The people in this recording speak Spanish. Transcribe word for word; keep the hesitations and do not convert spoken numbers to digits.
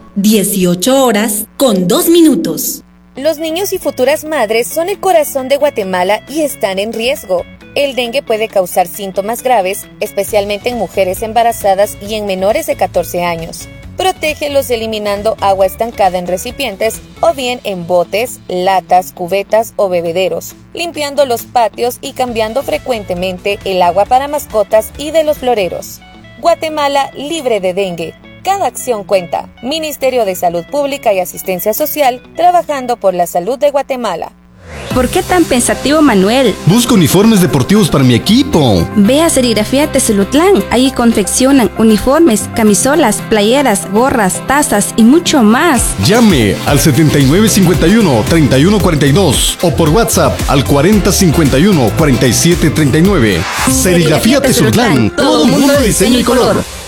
dieciocho horas con dos minutos. Los niños y futuras madres son el corazón de Guatemala y están en riesgo. El dengue puede causar síntomas graves, especialmente en mujeres embarazadas y en menores de catorce años. Protégelos eliminando agua estancada en recipientes o bien en botes, latas, cubetas o bebederos, limpiando los patios y cambiando frecuentemente el agua para mascotas y de los floreros. Guatemala libre de dengue. Cada acción cuenta. Ministerio de Salud Pública y Asistencia Social, trabajando por la salud de Guatemala. ¿Por qué tan pensativo, Manuel? Busco uniformes deportivos para mi equipo. Ve a Serigrafía Tezulutlán. Ahí confeccionan uniformes, camisolas, playeras, gorras, tazas y mucho más. Llame al setenta y nueve cincuenta y uno, treinta y uno cuarenta y dos o por WhatsApp al cuarenta cincuenta y uno, cuarenta y siete treinta y nueve. Serigrafía Tezulutlán. Todo mundo de diseño y color.